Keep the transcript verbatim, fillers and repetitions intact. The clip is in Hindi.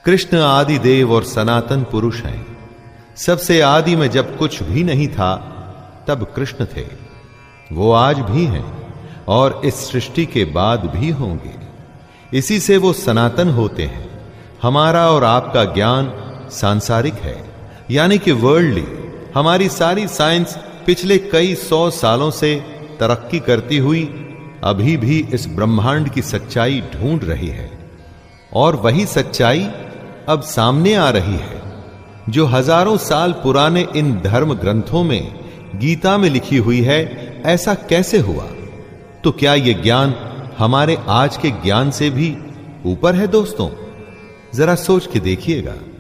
कृष्ण आदि देव और सनातन पुरुष हैं। सबसे आदि में जब कुछ भी नहीं था तब कृष्ण थे। वो आज भी हैं और इस सृष्टि के बाद भी होंगे। इसी से वो सनातन होते हैं। हमारा और आपका ज्ञान सांसारिक है, यानी कि वर्ल्डली। हमारी सारी साइंस पिछले कई सौ सालों से तरक्की करती हुई अभी भी इस ब्रह्मांड की सच्चाई ढूंढ रही है, और वही सच्चाई अब सामने आ रही है जो हजारों साल पुराने इन धर्म ग्रंथों में, गीता में लिखी हुई है। ऐसा कैसे हुआ? तो क्या यह ज्ञान हमारे आज के ज्ञान से भी ऊपर है दोस्तों? जरा सोच के देखिएगा।